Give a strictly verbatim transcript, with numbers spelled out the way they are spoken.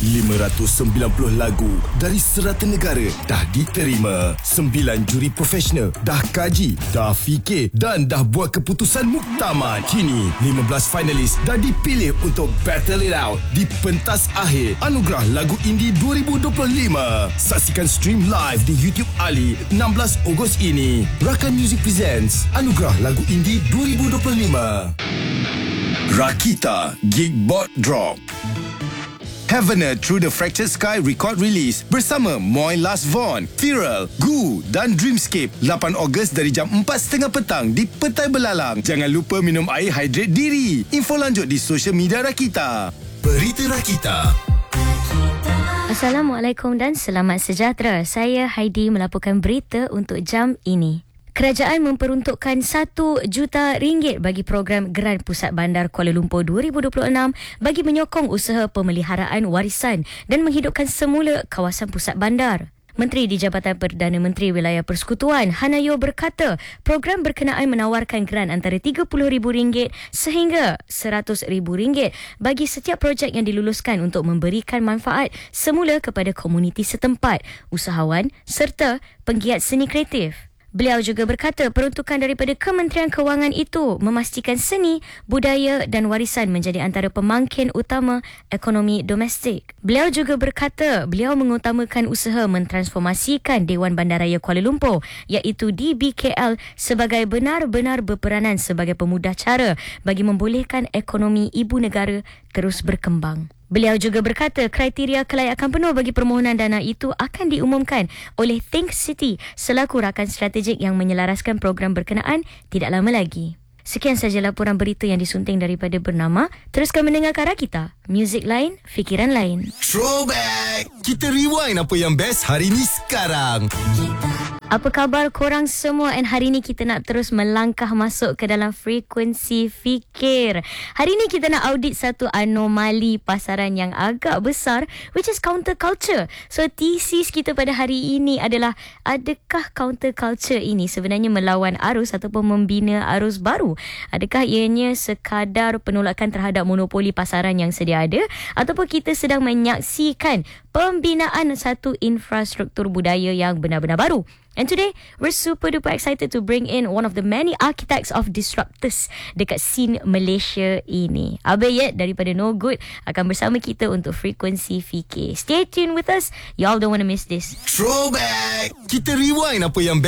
lima ratus sembilan puluh lagu dari serata negara dah diterima. Sembilan juri profesional dah kaji, dah fikir dan dah buat keputusan muktamad. Kini lima belas finalis dah dipilih untuk battle it out di pentas akhir Anugerah Lagu Indie dua ribu dua puluh lima. Saksikan stream live di YouTube Ali enam belas Ogos ini. Rakan Music presents Anugerah Lagu Indie dua ribu dua puluh lima. Rakita Gigbot Drop. Heavener Through the Fractured Sky record release bersama Moy Last Von, Viral, Gu dan Dreamscape lapan Ogos dari jam empat tiga puluh petang di Petai Belalang. Jangan lupa minum air hydrate diri. Info lanjut di social media Rakita. Berita Rakita. Assalamualaikum dan selamat sejahtera. Saya Heidi melaporkan berita untuk jam ini. Kerajaan memperuntukkan satu juta ringgit bagi program Geran Pusat Bandar Kuala Lumpur dua ribu dua puluh enam bagi menyokong usaha pemeliharaan warisan dan menghidupkan semula kawasan pusat bandar. Menteri di Jabatan Perdana Menteri Wilayah Persekutuan, Hanayo berkata, program berkenaan menawarkan geran antara tiga puluh ribu ringgit sehingga seratus ribu ringgit bagi setiap projek yang diluluskan untuk memberikan manfaat semula kepada komuniti setempat, usahawan serta penggiat seni kreatif. Beliau juga berkata peruntukan daripada Kementerian Kewangan itu memastikan seni, budaya dan warisan menjadi antara pemangkin utama ekonomi domestik. Beliau juga berkata beliau mengutamakan usaha mentransformasikan Dewan Bandaraya Kuala Lumpur iaitu D B K L sebagai benar-benar berperanan sebagai pemudah cara bagi membolehkan ekonomi ibu negara terus berkembang. Beliau juga berkata kriteria kelayakan penuh bagi permohonan dana itu akan diumumkan oleh Think City selaku rakan strategik yang menyelaraskan program berkenaan tidak lama lagi. Sekian sahaja laporan berita yang disunting daripada Bernama. Teruskan mendengarkan Rakita. Muzik lain, fikiran lain. Throwback. Kita rewind apa yang best hari ni sekarang. Apa khabar korang semua? And hari ni kita nak terus melangkah masuk ke dalam frekuensi fikir. Hari ni kita nak audit satu anomali pasaran yang agak besar, which is counterculture. So thesis kita pada hari ini adalah, adakah counterculture ini sebenarnya melawan arus ataupun membina arus baru? Adakah ianya sekadar penolakan terhadap monopoli pasaran yang sedia ada, ataupun kita sedang menyaksikan pembinaan satu infrastruktur budaya yang benar-benar baru? And today, we're super duper excited to bring in one of the many architects of disruptors dekat scene Malaysia ini. Abel Yet daripada No Good akan bersama kita untuk Frekuensi Fikir. Stay tuned with us. Y'all don't want to miss this. Throwback. Kita rewind apa yang best